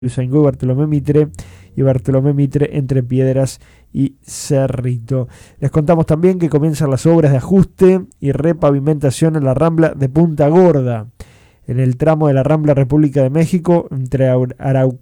Ituzaingó y Bartolomé Mitre, y Bartolomé Mitre entre Piedras y Cerrito. Les contamos también que comienzan las obras de ajuste y repavimentación en la Rambla de Punta Gorda, en el tramo de la Rambla República de México entre Araucanía